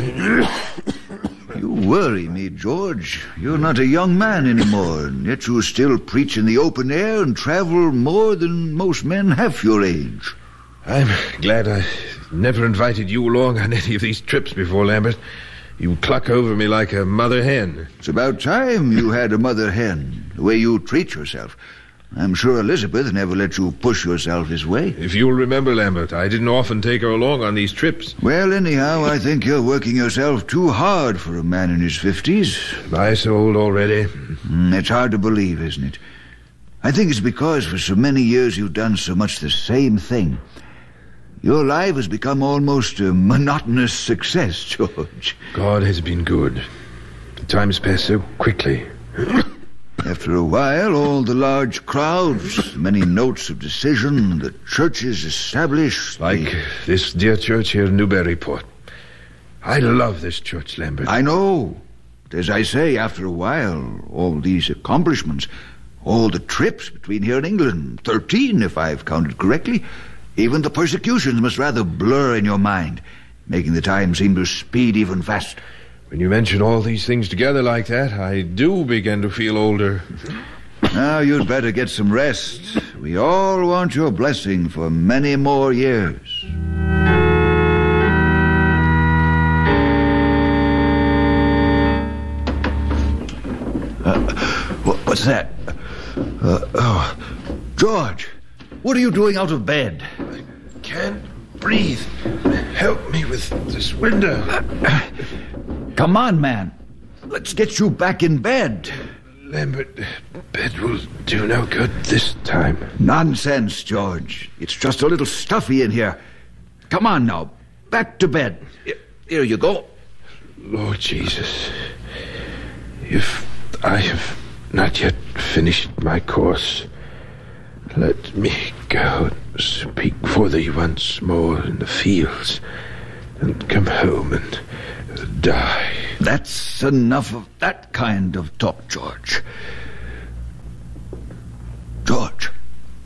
You worry me, George. You're not a young man anymore, and yet you still preach in the open air and travel more than most men half your age. I'm glad I never invited you along on any of these trips before, Lambert. You cluck over me like a mother hen. It's about time you had a mother hen, the way you treat yourself. I'm sure Elizabeth never let you push yourself this way. If you'll remember, Lambert, I didn't often take her along on these trips. Well, anyhow, I think you're working yourself too hard for a man in his 50s. Am I so old already? It's hard to believe, isn't it? I think it's because for so many years you've done so much the same thing. Your life has become almost a monotonous success, George. God has been good. The time has passed so quickly. After a while, all the large crowds, many notes of decision, the churches established... Like this dear church here in Newburyport. I love this church, Lambert. I know. But as I say, after a while, all these accomplishments, all the trips between here and England, 13 if I've counted correctly, even the persecutions must rather blur in your mind, making the time seem to speed even faster. When you mention all these things together like that, I do begin to feel older. Now you'd better get some rest. We all want your blessing for many more years. What's that? George, what are you doing out of bed? I can't breathe. Help me with this window. Come on, man. Let's get you back in bed. Lambert, bed will do no good this time. Nonsense, George. It's just a little stuffy in here. Come on now. Back to bed. Here you go. Lord Jesus, if I have not yet finished my course, let me go speak for thee once more in the fields, and come home and die. That's enough of that kind of talk, George. George.